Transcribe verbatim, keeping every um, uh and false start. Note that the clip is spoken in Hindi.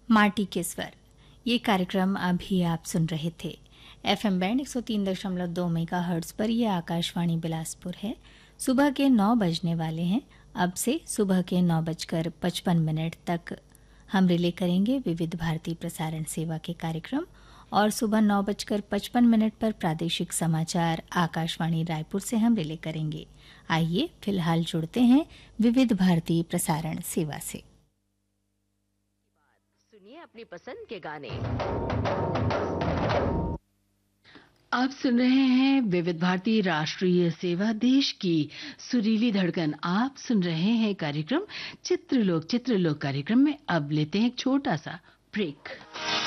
माटी के स्वर, ये कार्यक्रम अभी आप सुन रहे थे। एफएम बैंड एक सौ तीन दशमलव दो मेगाहर्ट्ज पर यह आकाशवाणी बिलासपुर है। सुबह के नौ बजने वाले हैं। अब से सुबह के नौ बजकर पचपन मिनट तक हम रिले करेंगे विविध भारती प्रसारण सेवा के कार्यक्रम और सुबह नौ बजकर पचपन मिनट पर प्रादेशिक समाचार आकाशवाणी रायपुर से हम रिले करेंगे। आइए फिलहाल जुड़ते हैं विविध भारती प्रसारण सेवा से। सुनिए अपनी पसंद के गाने। आप सुन रहे हैं विविध भारती राष्ट्रीय सेवा, देश की सुरीली धड़कन। आप सुन रहे हैं कार्यक्रम चित्रलोक। चित्रलोक कार्यक्रम में अब लेते हैं एक छोटा सा ब्रेक।